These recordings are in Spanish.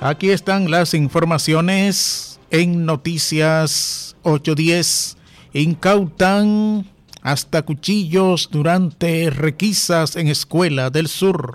Aquí están las informaciones en Noticias 810. Incautan hasta cuchillos durante requisas en Escuela del Sur.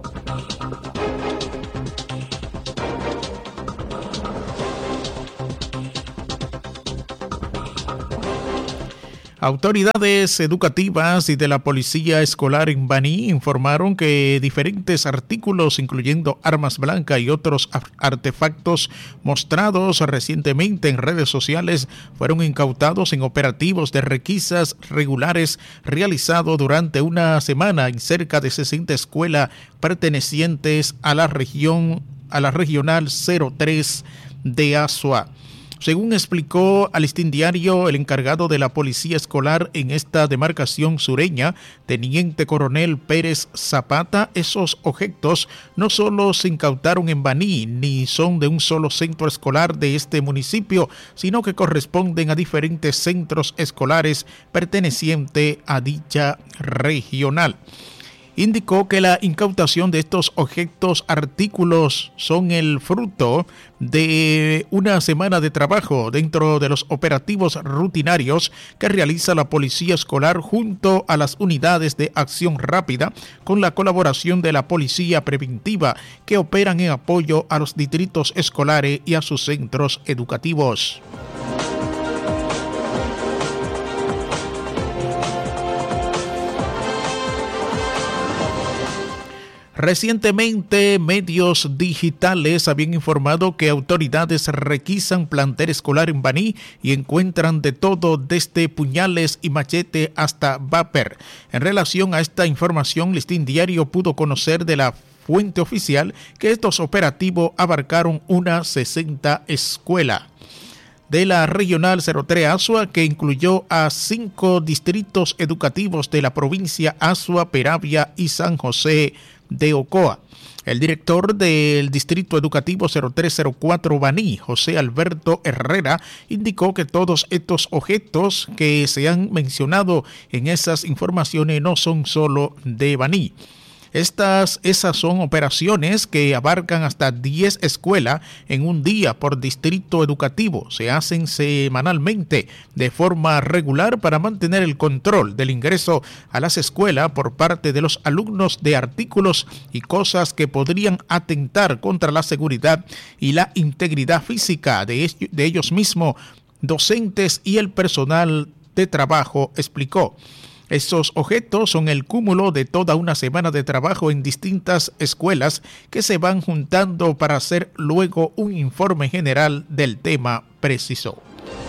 Autoridades educativas y de la Policía Escolar en Baní informaron que diferentes artículos, incluyendo armas blancas y otros artefactos mostrados recientemente en redes sociales, fueron incautados en operativos de requisas regulares realizados durante una semana en cerca de 60 escuelas pertenecientes a la Regional 03 de Azua. Según explicó al Listín Diario el encargado de la Policía Escolar en esta demarcación sureña, Teniente Coronel Pérez Zapata, esos objetos no solo se incautaron en Baní, ni son de un solo centro escolar de este municipio, sino que corresponden a diferentes centros escolares pertenecientes a dicha regional. Indicó que la incautación de estos artículos son el fruto de una semana de trabajo dentro de los operativos rutinarios que realiza la Policía Escolar junto a las unidades de acción rápida con la colaboración de la Policía Preventiva que operan en apoyo a los distritos escolares y a sus centros educativos. Recientemente, medios digitales habían informado que autoridades requisan plantel escolar en Baní y encuentran de todo desde puñales y machete hasta vapor. En relación a esta información, Listín Diario pudo conocer de la fuente oficial que estos operativos abarcaron unas 60 escuelas de la Regional 03 Azua, que incluyó a 5 distritos educativos de la provincia Azua, Peravia y San José de Ocoa. El director del Distrito Educativo 0304 Baní, José Alberto Herrera, indicó que todos estos objetos que se han mencionado en esas informaciones no son solo de Baní. Esas son operaciones que abarcan hasta 10 escuelas en un día por distrito educativo. Se hacen semanalmente de forma regular para mantener el control del ingreso a las escuelas por parte de los alumnos de artículos y cosas que podrían atentar contra la seguridad y la integridad física de ellos mismos, docentes y el personal de trabajo, explicó. Estos objetos son el cúmulo de toda una semana de trabajo en distintas escuelas que se van juntando para hacer luego un informe general del tema, precisó.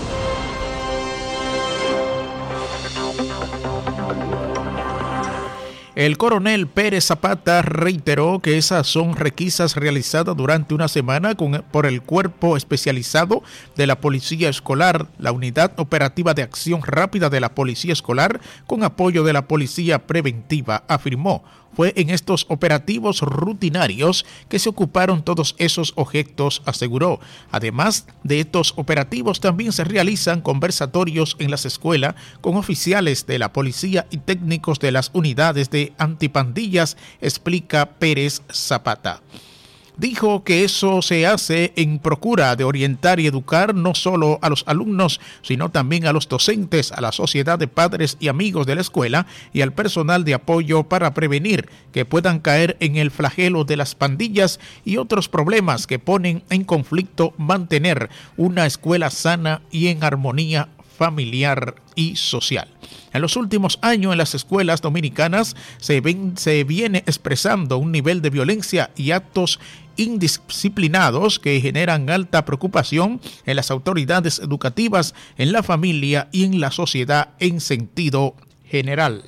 El coronel Pérez Zapata reiteró que esas son requisas realizadas durante una semana por el cuerpo especializado de la Policía Escolar, la Unidad Operativa de Acción Rápida de la Policía Escolar, con apoyo de la Policía Preventiva, afirmó. Fue en estos operativos rutinarios que se ocuparon todos esos objetos, aseguró. Además de estos operativos, también se realizan conversatorios en las escuelas con oficiales de la policía y técnicos de las unidades de antipandillas, explica Pérez Zapata. Dijo que eso se hace en procura de orientar y educar no solo a los alumnos, sino también a los docentes, a la sociedad de padres y amigos de la escuela y al personal de apoyo para prevenir que puedan caer en el flagelo de las pandillas y otros problemas que ponen en conflicto mantener una escuela sana y en armonía familiar y social. En los últimos años en las escuelas dominicanas se viene expresando un nivel de violencia y actos indisciplinados que generan alta preocupación en las autoridades educativas, en la familia y en la sociedad en sentido general.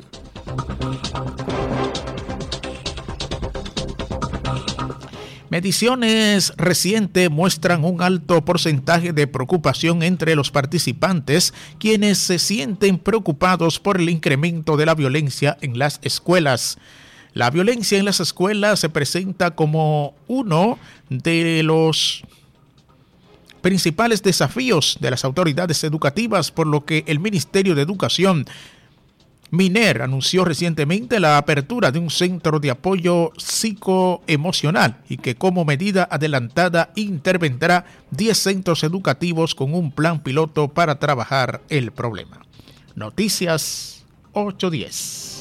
Mediciones recientes muestran un alto porcentaje de preocupación entre los participantes, quienes se sienten preocupados por el incremento de la violencia en las escuelas. La violencia en las escuelas se presenta como uno de los principales desafíos de las autoridades educativas, por lo que el Ministerio de Educación MINER anunció recientemente la apertura de un centro de apoyo psicoemocional y que como medida adelantada intervendrá 10 centros educativos con un plan piloto para trabajar el problema. Noticias 810.